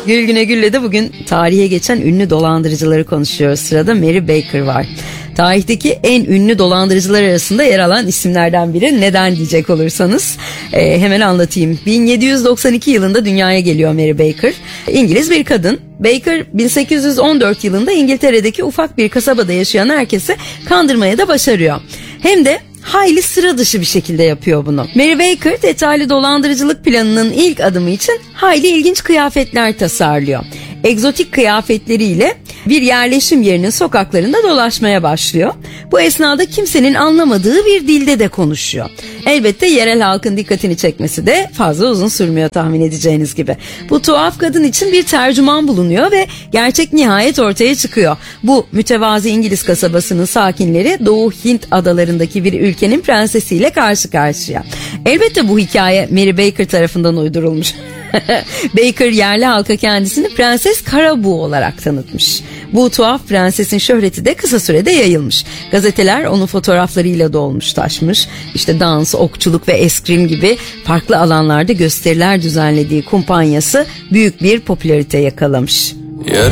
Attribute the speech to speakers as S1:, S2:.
S1: Gül Güne Gül'le de bugün tarihe geçen ünlü dolandırıcıları konuşuyoruz. Sırada Mary Baker var. Tarihteki en ünlü dolandırıcılar arasında yer alan isimlerden biri. Neden diyecek olursanız hemen anlatayım. 1792 yılında dünyaya geliyor Mary Baker. İngiliz bir kadın. Baker 1814 yılında İngiltere'deki ufak bir kasabada yaşayan herkesi kandırmaya da başarıyor. Hem de hayli sıra dışı bir şekilde yapıyor bunu. Mary Baker detaylı dolandırıcılık planının ilk adımı için hayli ilginç kıyafetler tasarlıyor. Egzotik kıyafetleriyle bir yerleşim yerinin sokaklarında dolaşmaya başlıyor. Bu esnada kimsenin anlamadığı bir dilde de konuşuyor. Elbette yerel halkın dikkatini çekmesi de fazla uzun sürmüyor tahmin edeceğiniz gibi. Bu tuhaf kadın için bir tercüman bulunuyor ve gerçek nihayet ortaya çıkıyor. Bu mütevazi İngiliz kasabasının sakinleri Doğu Hint adalarındaki bir ülkenin prensesiyle karşı karşıya. Elbette bu hikaye Mary Baker tarafından uydurulmuş. Baker yerli halka kendisini Prenses Karabu olarak tanıtmış. Bu tuhaf prensesin şöhreti de kısa sürede yayılmış. Gazeteler onun fotoğraflarıyla dolmuş taşmış. İşte dans, okçuluk ve eskrim gibi farklı alanlarda gösteriler düzenlediği kumpanyası büyük bir popülarite yakalamış.
S2: Yarın